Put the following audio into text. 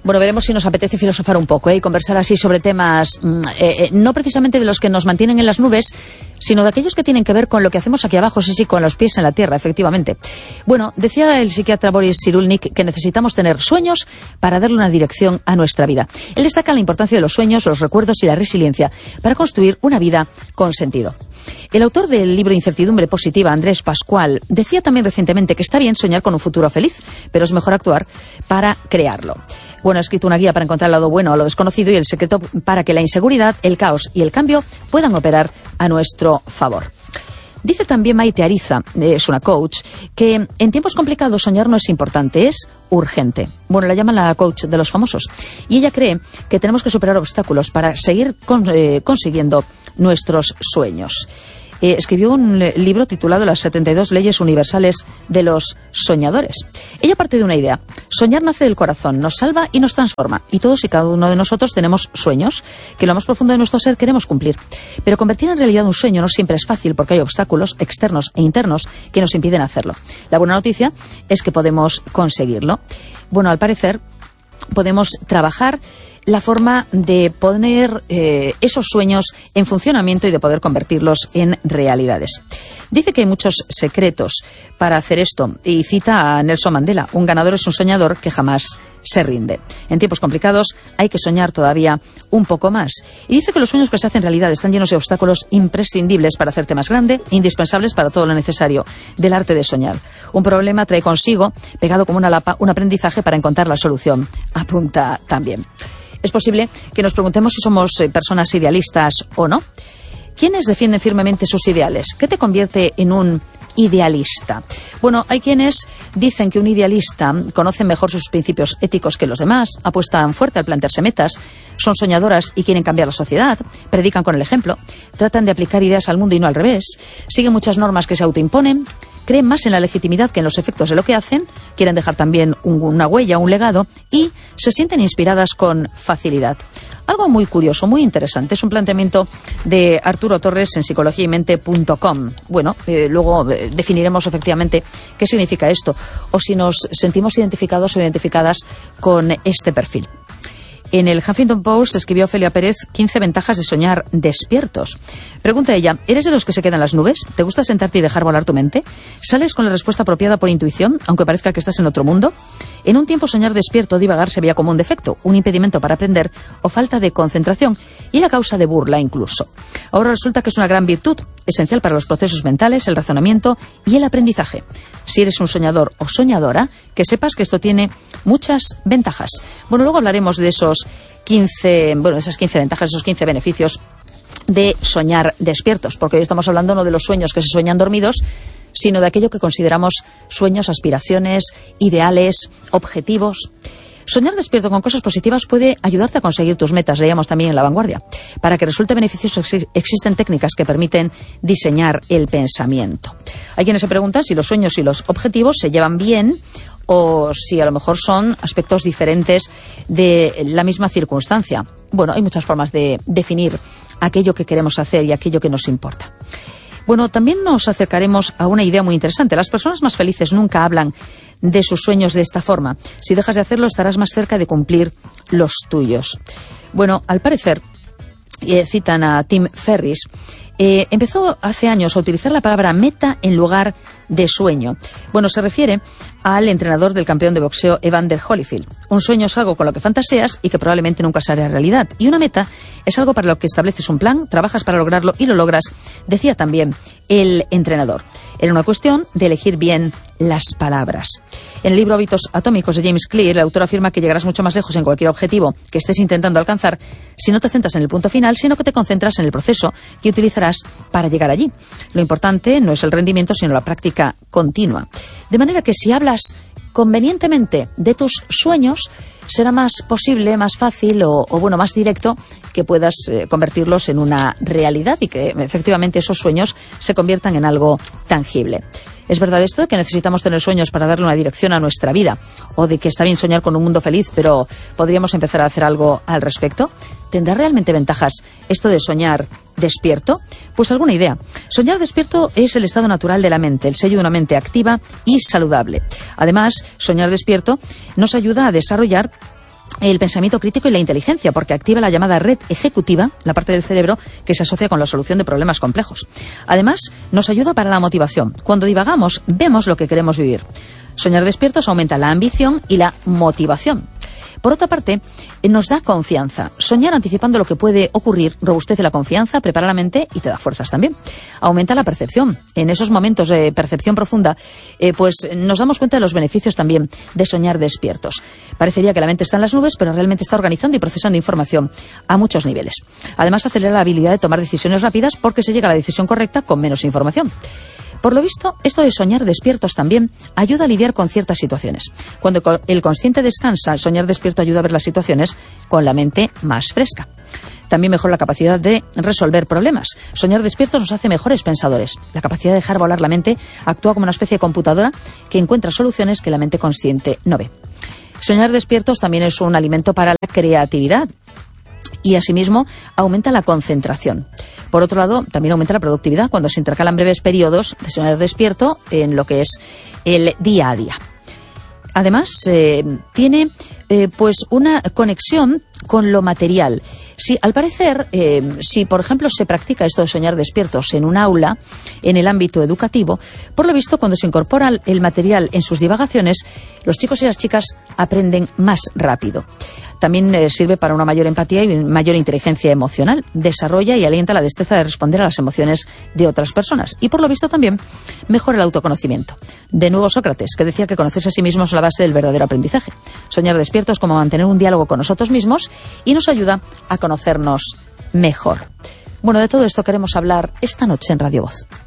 Bueno, veremos si nos apetece filosofar un poco y conversar así sobre temas no precisamente de los que nos mantienen en las nubes, sino de aquellos que tienen que ver con lo que hacemos aquí abajo, sí, con los pies en la tierra, efectivamente. Bueno, decía el psiquiatra Boris Cyrulnik que necesitamos tener sueños para darle una dirección a nuestra vida. Él destaca la importancia de los sueños, los recuerdos y la resiliencia para construir una vida con sentido. El autor del libro Incertidumbre Positiva, Andrés Pascual, decía también recientemente que está bien soñar con un futuro feliz, pero es mejor actuar para crearlo. Bueno, ha escrito una guía para encontrar el lado bueno a lo desconocido y el secreto para que la inseguridad, el caos y el cambio puedan operar a nuestro favor. Dice también Maite Ariza, es una coach, que en tiempos complicados soñar no es importante, es urgente. Bueno, la llaman la coach de los famosos. Y ella cree que tenemos que superar obstáculos para seguir consiguiendo nuestros sueños. Escribió un libro titulado Las 72 leyes universales de los soñadores. Ella parte de una idea. Soñar nace del corazón, nos salva y nos transforma. Y todos y cada uno de nosotros tenemos sueños que lo más profundo de nuestro ser queremos cumplir. Pero convertir en realidad un sueño no siempre es fácil porque hay obstáculos externos e internos que nos impiden hacerlo. La buena noticia es que podemos conseguirlo. Bueno, al parecer podemos trabajar la forma de poner esos sueños en funcionamiento y de poder convertirlos en realidades. Dice que hay muchos secretos para hacer esto y cita a Nelson Mandela: un ganador es un soñador que jamás se rinde. En tiempos complicados hay que soñar todavía un poco más. Y dice que los sueños que se hacen realidad están llenos de obstáculos imprescindibles para hacerte más grande, indispensables para todo lo necesario del arte de soñar. Un problema trae consigo, pegado como una lapa, un aprendizaje para encontrar la solución. Apunta también. Es posible que nos preguntemos si somos personas idealistas o no. ¿Quiénes defienden firmemente sus ideales? ¿Qué te convierte en un idealista? Bueno, hay quienes dicen que un idealista conoce mejor sus principios éticos que los demás, apuestan fuerte al plantearse metas, son soñadoras y quieren cambiar la sociedad, predican con el ejemplo, tratan de aplicar ideas al mundo y no al revés, siguen muchas normas que se autoimponen, creen más en la legitimidad que en los efectos de lo que hacen, quieren dejar también una huella, un legado y se sienten inspiradas con facilidad. Algo muy curioso, muy interesante. Es un planteamiento de Arturo Torres en psicologiaymente.com. Bueno, luego definiremos efectivamente qué significa esto o si nos sentimos identificados o identificadas con este perfil. En el Huffington Post escribió Ofelia Pérez 15 ventajas de soñar despiertos. Pregunta ella: ¿eres de los que se quedan en las nubes? ¿Te gusta sentarte y dejar volar tu mente? ¿Sales con la respuesta apropiada por intuición, aunque parezca que estás en otro mundo? En un tiempo soñar despierto o divagar se veía como un defecto, un impedimento para aprender o falta de concentración y la causa de burla incluso. Ahora resulta que es una gran virtud, esencial para los procesos mentales, el razonamiento y el aprendizaje. Si eres un soñador o soñadora, que sepas que esto tiene muchas ventajas. Bueno, luego hablaremos de esas 15 ventajas, esos 15 beneficios de soñar despiertos, porque hoy estamos hablando no de los sueños que se sueñan dormidos, sino de aquello que consideramos sueños, aspiraciones, ideales, objetivos. Soñar despierto con cosas positivas puede ayudarte a conseguir tus metas, leíamos también en La Vanguardia. Para que resulte beneficioso existen técnicas que permiten diseñar el pensamiento. Hay quienes se preguntan si los sueños y los objetivos se llevan bien o si a lo mejor son aspectos diferentes de la misma circunstancia. Bueno, hay muchas formas de definir aquello que queremos hacer y aquello que nos importa. Bueno, también nos acercaremos a una idea muy interesante. Las personas más felices nunca hablan de sus sueños de esta forma. Si dejas de hacerlo, estarás más cerca de cumplir los tuyos. Bueno, al parecer, citan a Tim Ferriss, empezó hace años a utilizar la palabra meta en lugar de sueño. Bueno, se refiere al entrenador del campeón de boxeo Evander Holyfield. Un sueño es algo con lo que fantaseas y que probablemente nunca se hará realidad. Y una meta es algo para lo que estableces un plan, trabajas para lograrlo y lo logras, decía también el entrenador. Era una cuestión de elegir bien las palabras. En el libro Hábitos Atómicos de James Clear, el autor afirma que llegarás mucho más lejos en cualquier objetivo que estés intentando alcanzar si no te centras en el punto final, sino que te concentras en el proceso que utilizarás para llegar allí. Lo importante no es el rendimiento, sino la práctica continua. De manera que si hablas convenientemente de tus sueños, será más posible, más fácil o más directo que puedas convertirlos en una realidad y que efectivamente esos sueños se conviertan en algo tangible. ¿Es verdad esto de que necesitamos tener sueños para darle una dirección a nuestra vida? ¿O de que está bien soñar con un mundo feliz, pero podríamos empezar a hacer algo al respecto? ¿Tendrá realmente ventajas esto de soñar despierto? Pues alguna idea. Soñar despierto es el estado natural de la mente, el sello de una mente activa y saludable. Además, soñar despierto nos ayuda a desarrollar el pensamiento crítico y la inteligencia, porque activa la llamada red ejecutiva, la parte del cerebro que se asocia con la solución de problemas complejos. Además, nos ayuda para la motivación. Cuando divagamos, vemos lo que queremos vivir. Soñar despiertos aumenta la ambición y la motivación. Por otra parte, nos da confianza. Soñar anticipando lo que puede ocurrir robustece la confianza, prepara la mente y te da fuerzas también. Aumenta la percepción. En esos momentos de percepción profunda, pues nos damos cuenta de los beneficios también de soñar despiertos. Parecería que la mente está en las nubes, pero realmente está organizando y procesando información a muchos niveles. Además, acelera la habilidad de tomar decisiones rápidas porque se llega a la decisión correcta con menos información. Por lo visto, esto de soñar despiertos también ayuda a lidiar con ciertas situaciones. Cuando el consciente descansa, soñar despierto ayuda a ver las situaciones con la mente más fresca. También mejora la capacidad de resolver problemas. Soñar despiertos nos hace mejores pensadores. La capacidad de dejar volar la mente actúa como una especie de computadora que encuentra soluciones que la mente consciente no ve. Soñar despiertos también es un alimento para la creatividad. Y asimismo aumenta la concentración. Por otro lado, también aumenta la productividad cuando se intercalan breves periodos de soñar despierto en lo que es el día a día. Además, tiene pues una conexión con lo material. Sí, al parecer, si por ejemplo se practica esto de soñar despiertos en un aula, en el ámbito educativo, por lo visto cuando se incorpora el material en sus divagaciones, los chicos y las chicas aprenden más rápido. También sirve para una mayor empatía y mayor inteligencia emocional. Desarrolla y alienta la destreza de responder a las emociones de otras personas. Y por lo visto también mejora el autoconocimiento. De nuevo Sócrates, que decía que conocerse a sí mismos es la base del verdadero aprendizaje. Soñar despiertos es como mantener un diálogo con nosotros mismos y nos ayuda a conocernos mejor. Bueno, de todo esto queremos hablar esta noche en Radio Voz.